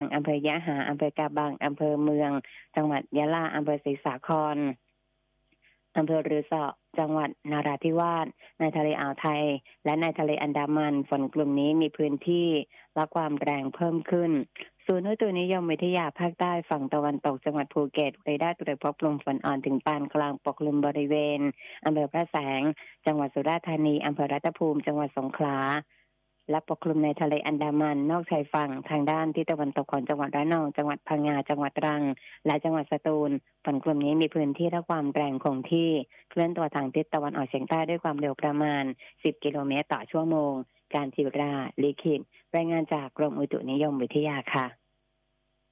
อำเภอยะหาอำเภอกาบังอำเภอเมืองจังหวัดยะลาอำเภอศรีสาครอำเภอรือสอจังหวัดนราธิวาสในทะเลอ่าวไทยและในทะเลอันดามันฝนกลุ่มนี้มีพื้นที่และความแรงเพิ่มขึ้นศูนย์อุตุนิยมวิทยาภาคใต้ฝั่งตะวันตกจังหวัดภูเก็ตเรดาร์ตรวจพบกลุ่มฝนอ่อนถึงปานกลางปกคลุมบริเวณอำเภอพระแสงจังหวัดสุราษฎร์ธานีอำเภอรัตภูมิจังหวัดสงขลาและปกคลุมในทะเลอันดามันนอกชายฝั่งทางด้านที่ตะวันตกของจังหวัดระนองจังหวัดพังงาจังหวัดตรังและจังหวัดสตูลฝนกลุ่มนี้มีพื้นที่และความแรงคงที่เคลื่อนตัวทางทิศตะวันออกเฉียงใต้ด้วยความเร็วประมาณ10กิโลเมตรต่อชั่วโมงการจิราลิขิตรายงานจากกรมอุตุนิยมวิทยาค่ะ